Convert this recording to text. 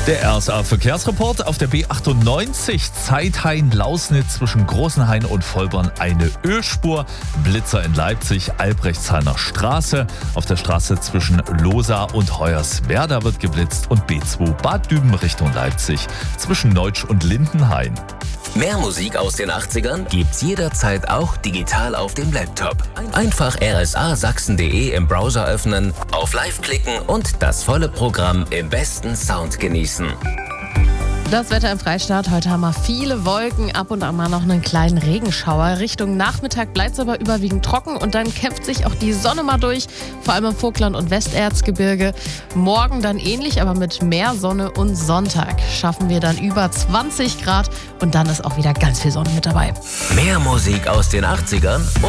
Der RSA-Verkehrsreport auf der B98 Zeithain-Lausnitz zwischen Großenhain und Vollborn eine Ölspur. Blitzer in Leipzig, Albrechtshainer Straße. Auf der Straße zwischen Losa und Hoyerswerda wird geblitzt und B2 Bad Düben Richtung Leipzig zwischen Neutsch und Lindenhain. Mehr Musik aus den 80ern gibt's jederzeit auch digital auf dem Laptop. Einfach rsasachsen.de im Browser öffnen, auf Live klicken und das volle Programm im besten Sound genießen. Das Wetter im Freistaat. Heute haben wir viele Wolken, ab und an mal noch einen kleinen Regenschauer. Richtung Nachmittag bleibt es aber überwiegend trocken und dann kämpft sich auch die Sonne mal durch, vor allem im Vogtland und Westerzgebirge. Morgen dann ähnlich, aber mit mehr Sonne, und Sonntag schaffen wir dann über 20 Grad und dann ist auch wieder ganz viel Sonne mit dabei. Mehr Musik aus den 80ern